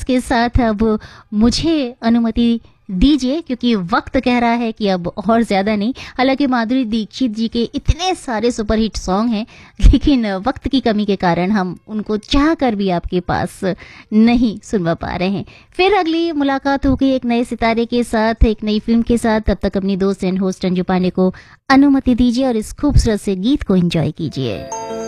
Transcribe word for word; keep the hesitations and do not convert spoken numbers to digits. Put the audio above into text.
के साथ अब मुझे अनुमति दीजिए, क्योंकि वक्त कह रहा है कि अब और ज़्यादा नहीं। हालांकि माधुरी दीक्षित जी के इतने सारे सुपरहिट सॉन्ग हैं, लेकिन वक्त की कमी के कारण हम उनको चाह कर भी आपके पास नहीं सुनवा पा रहे हैं। फिर अगली मुलाकात होगी एक नए सितारे के साथ, एक नई फिल्म के साथ। तब तक अपनी दोस्त एंड होस्ट अंजू पांडे को अनुमति दीजिए और इस खूबसूरत से गीत को एंजॉय कीजिए।